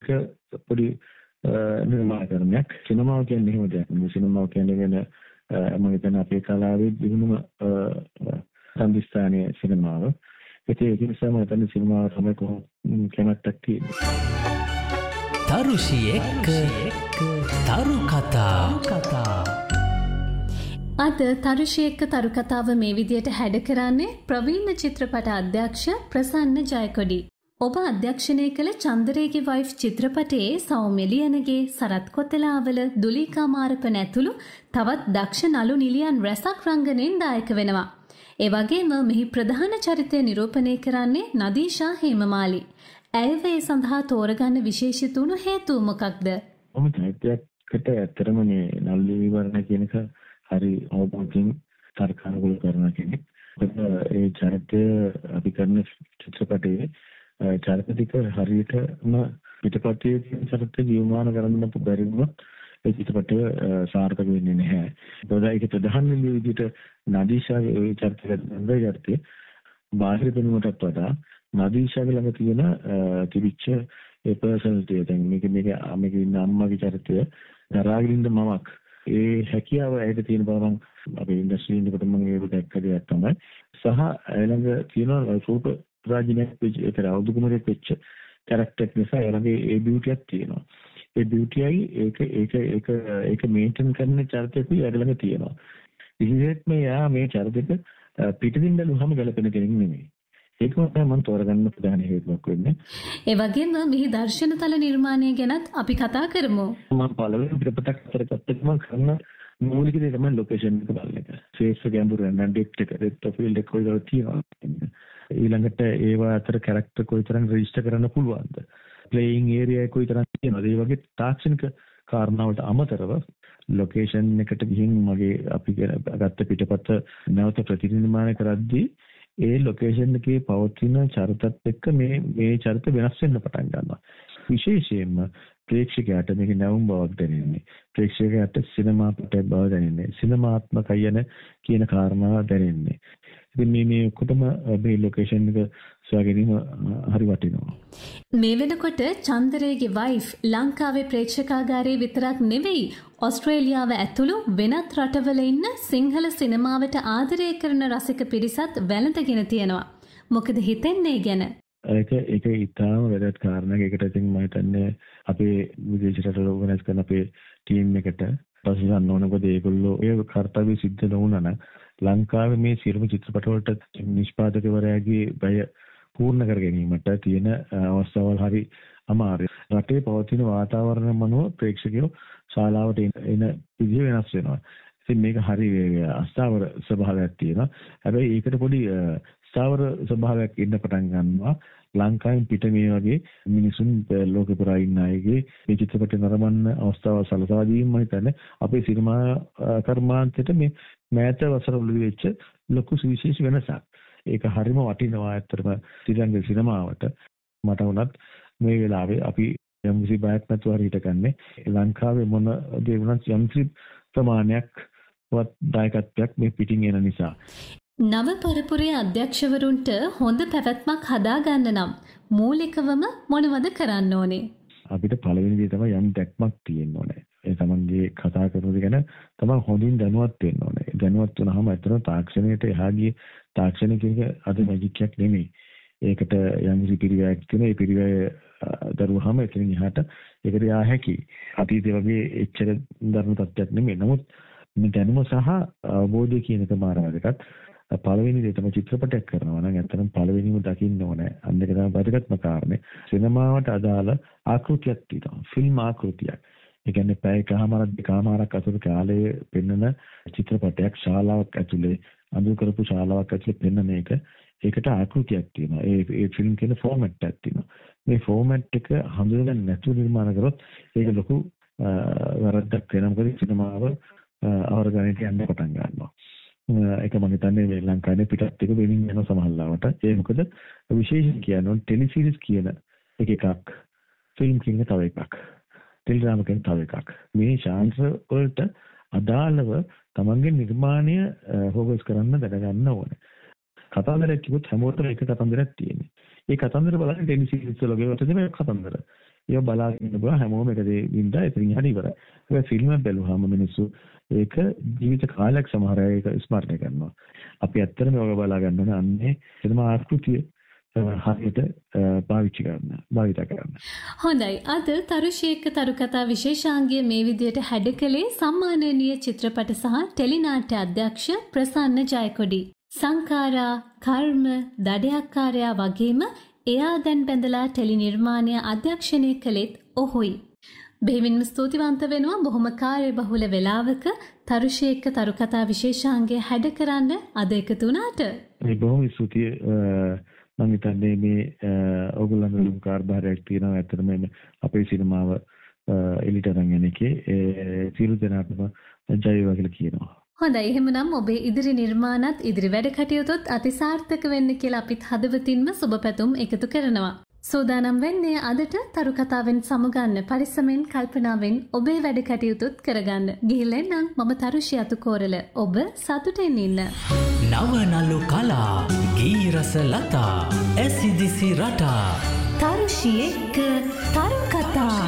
පොඩි නිර්මාණකරණයක්. සිනමාව කියන්නේ එහෙම දෙයක් නෙවෙයි. සිනමාව කියන්නේ වෙන මම හිතන අපේ කලාවේ දිනුම සම්දිස්ථානීය සිනමාව. ඒක නිසා මම හිතන්නේ සිනමාව තමයි කැමැත්තක් තියෙන්නේ. තරුෂියෙක් තරු කතා. අද තරුෂියෙක් තරු කතාව මේ විදියට හැඩ කරන්නේ ප්‍රවීණ චිත්‍රපට අධ්‍යක්ෂ ප්‍රසන්න ජයකොඩි. ඔබ අධ්‍යක්ෂණය කළ චන්දරේගේ වයිෆ් චිත්‍රපටයේ සෞම්‍ය ලියනගේ, සරත් කොතලාවල, දුලීකා මාරපන ඇතුළු තවත් දක්ෂ නළු නිලියන් රැසක් රංගනයෙන් දායක වෙනවා. ඒ වගේම මෙහි ප්‍රධාන චරිතය නිරූපණය කරන්නේ නදීෂා හේමමාලි. ඇයව ඒ සඳහා තෝරගන්න විශේෂිත වුණු හේතුව මොකක්ද? මම චෛත්‍යයකට ඇත්තටම මේ නළු විවරණ කියන එක හරි අවබෝධයෙන් තර්කානුකූල කරන කෙනෙක්. ඒ චරිතය අපි කරන චිත්‍රපටයේ චරිත ටික හරියටම පිටපතේ තියෙන චරිත ජීවමාන කරන්න බැරි වුණොත් ඒ චිත්‍රපටය සාර්ථක වෙන්නේ නැහැ. ඒක ප්‍රධාන විදිහට නදීෂාගේ ඒ චරිතය බාහිර පෙනුමටත් වඩා නදීෂාගේ ළඟ තියෙන තිබිච්ච ඒ පර්සනැලිටි දැන් මේක ඉන්න අම්මගේ චරිතය දරාගෙන ඉන්න මමක් ඒ හැකියාව ඇයිද තියෙන බව මම අපේ ඉන්ඩස්ට්‍රි එකකට මම ඒක දැක්ක දෙයක් තමයි. සහ ළඟ තියෙන රූප රාජිනයක් වෙච්ච ඒක රවුදු කුමරෙක් වෙච්ච කැරක්ටර් එක නිසා ළඟ ඒ බියුටියක් තියෙනවා. ඒ බියුටියයි ඒක මේන්ටේන් කරන චරිතයකුයි ළඟ තියෙනවා. විශේෂයෙන්ම යා මේ චරිතෙක පිටින් බැලුවම ගැලපෙන කෙනෙක් නෙමෙයි. ඒක තමයි මම තෝරගන්න ප්‍රධාන හේතුවක් වෙන්නේ. ඒ වගේම මෙහි දර්ශනතල නිර්මාණය ගැනත් අපි කතා කරමු. මම පළවෙනි පිටපතක් අතර ගත්තම කරන මූලික දේ තමයි ලොකේෂන් එක බලන එක. ෆේස් ගැඹුරු නැන් ඩෙප්ත් එක, ඩෙප්ත් ඔෆ් ෆීල්ඩ් එක කොයිද තියෙනවා. ඊළඟට ඒවා අතර කැරක්ටර් කොයිතරම් රෙජිස්ටර් කරන්න පුළුවන්ද? ප්ලේයිංగ్ ඒරියා එක කොයිතරම් තියෙනවද? ඒ වගේ තාක්ෂණික කාරණාවලට අමතරව ලොකේෂන් එකට ගිහින් අපි ගත්ත පිටපත නැවත ප්‍රතිනිර්මාණය කරද්දී ඒ ලොකේෂන් එකේ පවතින චරිතත් එක්ක මේ චරිත වෙනස් වෙන්න පටන් ගන්නවා. විශේෂයෙන්ම ප්‍රේක්ෂකයාට මේක නැවුම් බවක් දැනෙන්නේ. ප්‍රේක්ෂකයාට සිනමා පිටේ බව දැනෙන්නේ. සිනමාත්මකයන කියන කාරණා දැනෙන්නේ. ඉතින් මේ ඔක්කොටම මේ ලොකේෂන් එක සොයා ගැනීම හරි වටිනවා. මේ වෙනකොට චන්දරේගේ වයිෆ් ලංකාවේ ප්‍රේක්ෂකාගාරයේ විතරක් නෙවෙයි ඔස්ට්‍රේලියාව ඇතුළු වෙනත් රටවල ඉන්න සිංහල සිනමාවට ආදරය කරන රසික පිරිසත් වැළඳගෙන තියෙනවා. මොකද හිතෙන්නේ ගැන? ඒක ඉතාම වැදගත් කාරණයක්. ඒකට ඉතින් මම හිතන්නේ අපේ විදේශ රටවල ඕගනයිස් කරන අපේ ටීම් එකට පසුසන්න ඕන. මොකද ඒගොල්ලෝ ඒ කාර්යය සිද්ධ නොවුණා නම් ලංකාවේ මේ සියලුම චිත්‍රපට වලට නිෂ්පාදකවරයාගේ බය පූර්ණ කර ගැනීමට තියෙන අවස්ථාවල් හරි අමාරුයි. රටේ පවතින වාතාවරණ මනුව ප්‍රේක්ෂකයෝ ශාලාවට එන විදිහ වෙනස් වෙනවා. ඉතින් මේක හරි අස්ථාවර ස්වභාවයක් තියෙනවා. හැබැයි ඒකට පොඩි ස්ථාවර ස්වභාවයක් ඉන්න පටන් ගන්නවා. ලංකාවෙන් පිට මේ වගේ මිනිසුන් ලෝකෙ පුරා ඉන්න අයගේ මේ චිත්‍රපට නරඹන්න අවස්ථාව සලසා දීම මම හිතන්නේ අපේ සිනමා කර්මාන්තයට මේ මෑත වසරවලදී වෙච්ච ලොකු සුවිශේෂ වෙනසක්. ඒක හරිම වටිනවා ඇත්තටම ශ්‍රී ලංකේ සිනමාවට. මට වුණත් මේ වෙලාවේ අපි යම් කිසි බයක් නැතුව හරියට ගන්නේ ලංකාවේ මොන දේ වුණත් යම් කිසි ප්‍රමාණයක් වත් දායකත්වයක් මේ පිටින් එන නිසා. නව පරපුරේ අධ්‍යක්ෂවරුන්ට හොඳ පැවැත්මක් හදාගන්න නම් මූලිකවම මොනවද කරන්න ඕනේ? අපිට පළවෙනි දේ තමයි යම් දැක්මක් තියෙන්න ඕනේ. ඒ තමන්ගේ කතා කරන දේ ගැන තමන් හොඳින් දැනුවත් වෙන්න ඕනේ. දැනුවත් වුණාම අතන තාක්ෂණයට එහා ගියේ තාක්ෂණය කියන්නේ අද මැජික් එකක් නෙමෙයි. ඒකට යම් කිසි පිළිවෙලක් තියෙන. ඒ පිළිවෙල දරුවාම එතනින් එහාට ඒකට යා හැකි. අතීතයේ වගේ එච්චර දරුණු තත්ත්වයක් නෙමෙයි. නමුත් මේ දැනුම සහ අවබෝධය කියන එක මාර වැදගත්. පළවෙනි දේ තමයි චිත්‍රපටයක් කරනවා නම් ඇත්තටම පළවෙනිම දකින්න ඕනේ. අන්න ඒක තමයි වැදගත්ම කාරණේ. සිනමාවට අදාළ ආකෘතියක් තියෙනවා. ෆිල්ම් ආකෘතියක්. ඒ කියන්නේ පැය කමාරක් දෙකමාරක් අතර කාලයේ පෙන්වන චිත්‍රපටයක් ශාලාවක් ඇතුලේ අඳුර කරපු ශාලාවක් ඇතුලේ පෙන්වන එක. ඒකට ආකෘතියක් තියෙනවා. ඒ ෆිල්ම් කියන ෆෝමැට් එකක් තියෙනවා. මේ ෆෝමැට් එක හඳුනගන්න නැතුව නිර්මාණය කරොත් ඒක ලොකු වැරද්දක් වෙනවා. මොකද සිනමාව අවර්ගණයට යන්න පටන් ගන්නවා. ඒක මම හිතන්නේ මේ ලංකාවේ පිටත් එක වෙනින් යන සමහරවට. ඒ මොකද විශේෂයෙන් කියනවා ටෙලිසිරිස් කියන එකක්. ෆිල්ම් කියන තව එකක්. ටෙලිඩ්‍රාමා කියන තව එකක්. මේ ශාන්ත්‍ර වලට අදාළව තමන්ගේ නිර්මාණය ફોකස් කරන්න දැනගන්න ඕනේ. කතන්දරයක් කිව්වොත් හැමෝටම එක කතන්දරයක් තියෙන්නේ. ඒ කතන්දර බලන්නේ ටෙලිසිරිස් වල ගෙවත නෙමෙයි කතන්දර. ඒක බලාගෙන ඉන්න හැමෝම එක දේ වින්දා ඉතින් හරි ඉවරයි. ඒක ෆිල්ම් එක බැලුවාම මිනිස්සු ඒක ජීවිත කාලයක් සමහර අය ඒක ස්මරණය කරනවා. අපි ඇත්තටම ඔය බලා ගන්න ඕනේ අන්නේ සිනමා ආකෘතිය හරියට භාවිත කරන්න. හොඳයි. අද තරුෂියක තරුකතා විශේෂාංගය මේ විදියට හැඩකලේ සම්මානනීය චිත්‍රපට සහ ටෙලිනාට්‍ය අධ්‍යක්ෂ ප්‍රසන්න ජයකොඩි. සංඛාරා, කර්ම, දඩයක්කාරයා වගේම එයා දැන් බැඳලා ටෙලි නිර්මාණය අධ්‍යක්ෂණය කළෙත් ඔහුයි. බෙහෙවින්ම ස්තුතිවන්ත වෙනවා බොහොම කාර්යබහුල වෙලාවක තරුෂියක තරුකතා විශේෂාංගය හැඩ කරන්න අද එකතු වුණාට. බොහොම ස්තුතියි. මම හිතන්නේ මේ ඕගොල්ලන්ගේ කාර්යභාරයක් තියෙනවා. ඇත්තටම අපේ සිනමාව එලිට අරන් යන එකේ සියලු දෙනාටම ජය වේවා කියලා කියනවා. හොඳයි. එහෙමනම් ඔබේ ඉදිරි නිර්මාණත් ඉදිරි වැඩ කටයුතුත් අතිසාර්ථක වෙන්න කියලා අපිත් හදවතින්ම සුබ පැතුම් එකතු කරනවා. සූදානම් වෙන්නේ අදට තරුකතාවෙන් සමුගන්න පරිස්සමෙන් කල්පනාවෙන් ඔබේ වැඩ කටයුතුත් කරගන්න. ගිහිල්ලා නම් මම තරුෂි අතුකෝරල. ඔබ සතුටින් ඉන්න. නවනලු කලා ගී රස ලතා ඇසිදිසි රටා තරුෂි එක්ක තරුකතා.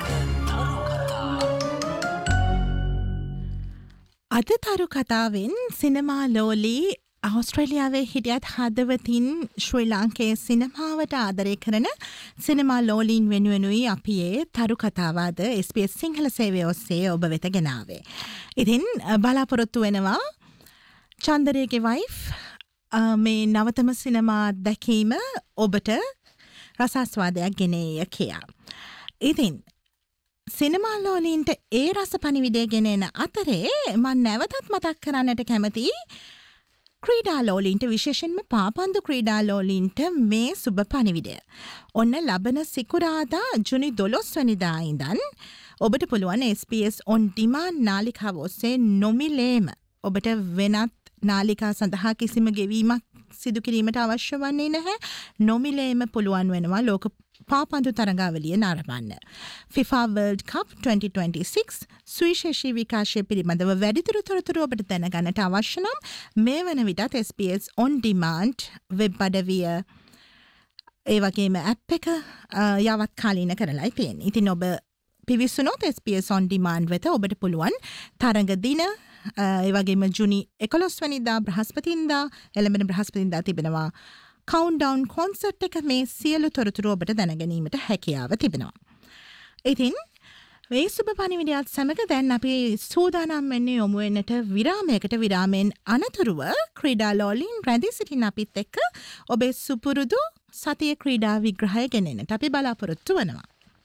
අද තරුකතාවෙන් සිනමා ලෝලී ආස්ට්‍රේලියාවේ හිටියත් හදවතින් ශ්‍රී ලාංකේය සිනමාවට ආදරය කරන සිනමා ලෝලීන් වෙනුවෙනුයි අපි ඒ තරුකතාවාද SBS සිංහල සේවය ඔස්සේ ඔබ වෙත ගෙනාවේ. ඉතින් බලාපොරොත්තු වෙනවා චන්දරේගේ වයිෆ් මේ නවතම සිනමා දැකීම ඔබට රසාස්වාදයක් ගෙනේය කියා. ඉතින් සිනමා ලෝලීන්ට ඒ රස පණිවිඩය ගෙනෙන අතරේ මම නැවතත් මතක් කරන්නට කැමතියි ක්‍රීඩා ලෝලීන්ට විශේෂයෙන්ම පාපන්දු ක්‍රීඩා ලෝලීන්ට මේ සුබ පණිවිඩය. ඔන්න ලබන සිකුරාදා ජුනි 12 වෙනිදා ඉඳන් ඔබට පුළුවන් SBS on demand නාලිකාව ඔස්සේ නොමිලේම ඔබට වෙනත් නාලිකා සඳහා කිසිම ගෙවීමක් සිදු කිරීමට අවශ්‍ය වන්නේ නැහැ. නොමිලේම පුළුවන් වෙනවා ලෝක පාපන්දු තරඟාවලිය නරඹන්න. FIFA World Cup 2026 සුවිශේෂී විකාශය පිළිබඳව වැඩිදුර තොරතුරු ඔබට දැනගන්නට අවශ්‍ය නම් මේ වන විටත් SBS on demand වෙබ් අඩවිය ඒ වගේම ඇප් එක යවත් කාලීන කරලායි තියෙන්නේ. ඉතින් ඔබ පිවිසුනොත් SBS on demand වෙත ඔබට පුළුවන් තරඟ දින ඒ වගේම ජුනි 11 වෙනිදා බ්‍රහස්පතින්දා එළඹෙන බ්‍රහස්පතින්දා තිබෙනවා කවුන්ට්ඩවුන් කොන්සර්ට් එක මේ සියලු තොරතුරු ඔබට දැනගැනීමට හැකියාව තිබෙනවා. ඉතින් මේ සුබ පණිවිඩයත් සමග දැන් අපි සූදානම් වෙන්නේ යොමු වෙන්නට විරාමයකට. විරාමයෙන් අනතුරුව ක්‍රීඩා ලෝලීන් රැඳී සිටින අපිත් එක්ක ඔබේ සුපුරුදු සතිය ක්‍රීඩා විග්‍රහය ගෙනෙන්නට අපි බලාපොරොත්තු වෙනවා.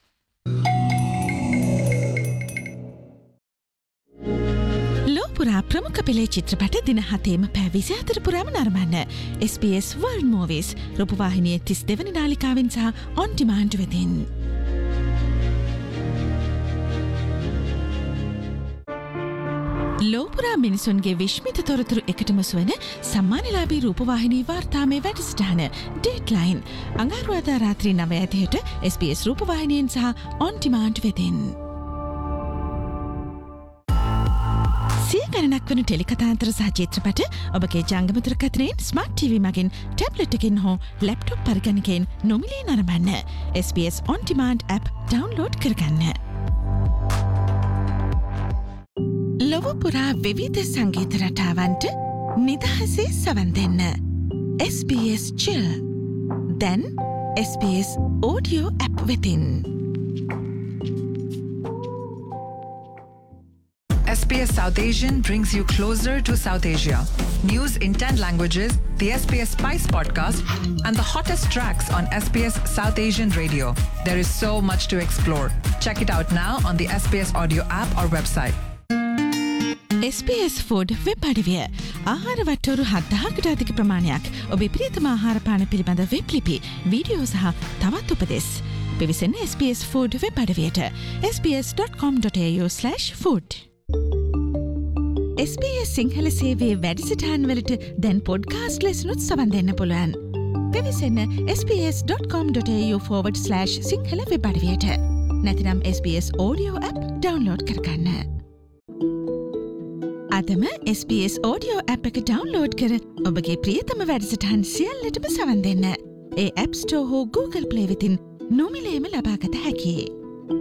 පුරා ප්‍රමුඛ පෙළේ චිත්‍රපට දින 7ම පැය 24 පුරාම නරඹන්න SBS World Movies රූපවාහිනියේ 32 වෙනි නාලිකාවෙන් සහ on demand වෙතින්. ලෝපුරා මිනිසුන්ගේ විශ්මිත තොරතුරු එකටම සුවන සම්මානලාභී රූපවාහිනී වාර්තාමය වැඩසටහන Dateline අඟහරුවාදා රාත්‍රී 9:30ට SBS රූපවාහිනියෙන් සහ on demand වෙතින්. සිය ගණනක් වන ටෙලිකතාන්තර සහ චිත්‍රපට ඔබගේ ජංගම දුරකථනයෙන් ස්මාර්ට් TV මගින් ටැබ්ලට් එකකින් හෝ ලැප්ටොප් පරිගණකයෙන් නොමිලේ නරඹන්න SBS On Demand app download කරගන්න. ලොව පුරා විවිධ සංගීත රටාවන්ට නිදහසේ සවන් දෙන්න SBS Chill දැන් SBS Audio app වෙතින්. SBS South Asian brings you closer to South Asia. News in 10 languages, the SBS Spice podcast, and the hottest tracks on SBS South Asian radio. There is so much to explore. Check it out now on the SBS audio app or website. SBS Food web අඩවිය ආහාර වට්ටෝරු 7000කට අධික ප්‍රමාණයක් ඔබේ ප්‍රියතම ආහාර පාන පිළිබඳ web ලිපි, video සහ තවත් උපදෙස්. පිවිසෙන්න SBS Food web අඩවියට sbs.com.au/food. SBS Sinhala සේවයේ වැඩසටහන් වලට දැන් පොඩ්කාස්ට් ලෙසනුත් සවන් දෙන්න පුළුවන්. පිවිසෙන්න sbs.com.au/සිංහල වෙබ් අඩවියට. නැතිනම් SBS audio app ඩවුන්ලෝඩ් කරගන්න. අදම SBS audio app එක ඩවුන්ලෝඩ් කර ඔබගේ ප්‍රියතම වැඩසටහන් සියල්ලටම සවන් දෙන්න. ඒ App Store හෝ Google Play වෙතින් නොමිලේම ලබාගත හැකියි.